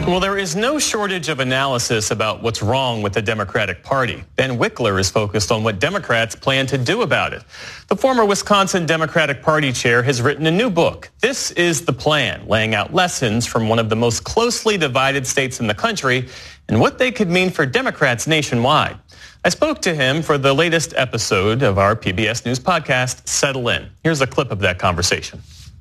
Well, there is no shortage of analysis about what's wrong with the Democratic Party. Ben Wickler is focused on what Democrats plan to do about it. The former Wisconsin Democratic Party chair has written a new book. This is the plan, laying out lessons from one of the most closely divided states in the country and what they could mean for Democrats nationwide. I spoke to him for the latest episode of our PBS News podcast, Settle In. Here's a clip of that conversation.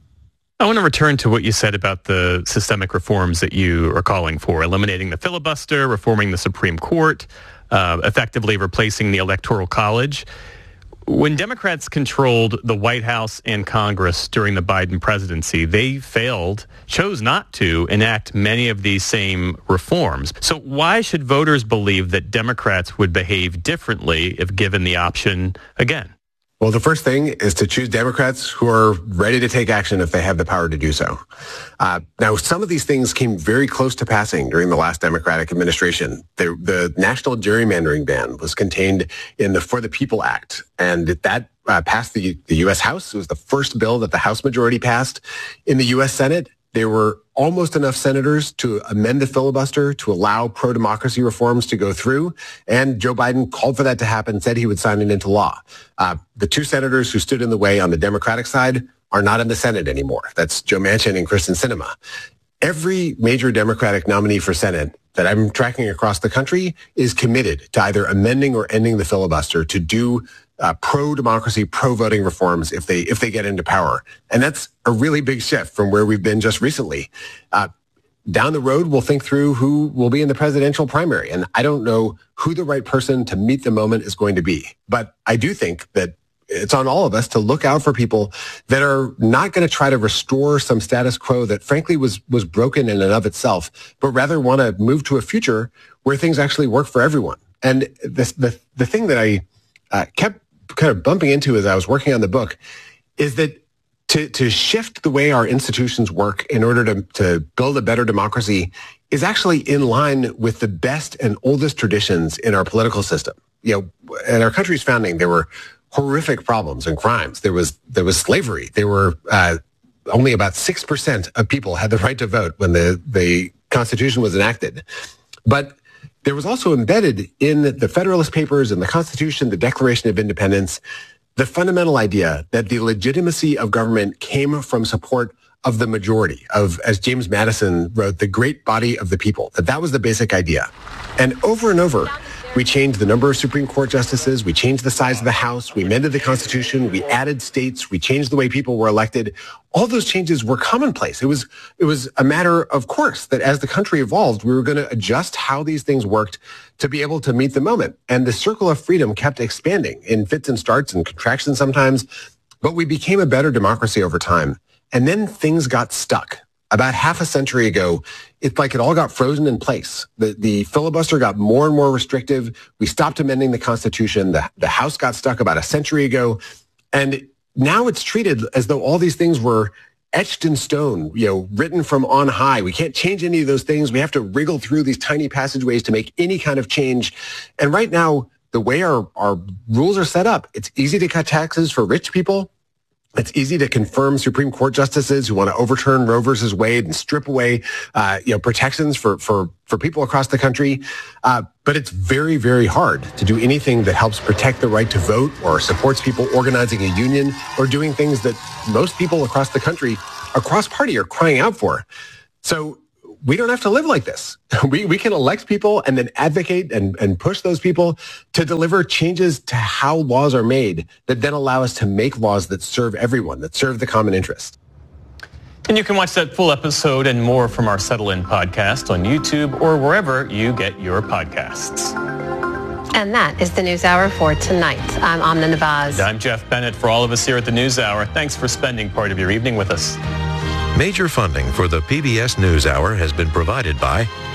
I want to return to what you said about the systemic reforms that you are calling for, eliminating the filibuster, reforming the Supreme Court, effectively replacing the Electoral College. When Democrats controlled the White House and Congress during the Biden presidency, they chose not to enact many of these same reforms. So why should voters believe that Democrats would behave differently if given the option again? Well, the first thing is to choose Democrats who are ready to take action if they have the power to do so. Now, some of these things came very close to passing during the last Democratic administration. The national gerrymandering ban was contained in the For the People Act, and that passed the U.S. House. It was the first bill that the House majority passed. In the U.S. Senate, there were almost enough senators to amend the filibuster to allow pro-democracy reforms to go through. And Joe Biden called for that to happen, said he would sign it into law. The two senators who stood in the way on the Democratic side are not in the Senate anymore. That's Joe Manchin and Kyrsten Sinema. Every major Democratic nominee for Senate that I'm tracking across the country is committed to either amending or ending the filibuster to do pro-democracy, pro-voting reforms if they get into power. And that's a really big shift from where we've been just recently. Down the road, we'll think through who will be in the presidential primary. And I don't know who the right person to meet the moment is going to be. But I do think that it's on all of us to look out for people that are not going to try to restore some status quo that frankly was broken in and of itself, but rather want to move to a future where things actually work for everyone. And the thing that I kept kind of bumping into as I was working on the book is that to shift the way our institutions work in order to build a better democracy is actually in line with the best and oldest traditions in our political system. You know, at our country's founding, there were horrific problems and crimes. There was slavery. There were only about 6% of people had the right to vote when the Constitution was enacted. But there was also embedded in the Federalist Papers and the Constitution, the Declaration of Independence, the fundamental idea that the legitimacy of government came from support of the majority, of, as James Madison wrote, the great body of the people, that was the basic idea. And over, we changed the number of Supreme Court justices. We changed the size of the House. We amended the Constitution. We added states. We changed the way people were elected. All those changes were commonplace. It was a matter of course that as the country evolved, we were going to adjust how these things worked to be able to meet the moment. And the circle of freedom kept expanding in fits and starts and contractions sometimes, but we became a better democracy over time. And then things got stuck. About half a century ago, it's like it all got frozen in place. The filibuster got more and more restrictive. We stopped amending the Constitution. The House got stuck about a century ago. And now it's treated as though all these things were etched in stone, written from on high. We can't change any of those things. We have to wriggle through these tiny passageways to make any kind of change. And right now, the way our rules are set up, it's easy to cut taxes for rich people. It's easy to confirm Supreme Court justices who want to overturn Roe versus Wade and strip away, protections for people across the country. But it's very, very hard to do anything that helps protect the right to vote or supports people organizing a union or doing things that most people across the country, across party, are crying out for. So we don't have to live like this. We can elect people and then advocate and push those people to deliver changes to how laws are made that then allow us to make laws that serve everyone, that serve the common interest. And you can watch that full episode and more from our Settle In podcast on YouTube or wherever you get your podcasts. And that is the NewsHour for tonight. I'm Amna Nawaz. And I'm Jeff Bennett. For all of us here at the NewsHour, thanks for spending part of your evening with us. Major funding for the PBS NewsHour has been provided by